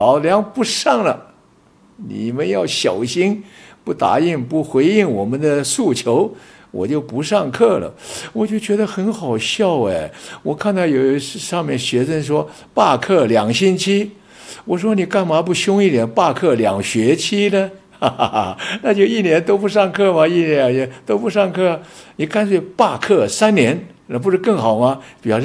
老梁不上了，你们要小心，不答应不回应我们的诉求，我就不上课了。我就觉得很好笑哎，我看到有上面学生说罢课2星期，我说你干嘛不凶一点，罢课2学期呢？哈哈哈，那就1年都不上课嘛，1年2年都不上课，你干脆罢课3年，那不是更好吗？表示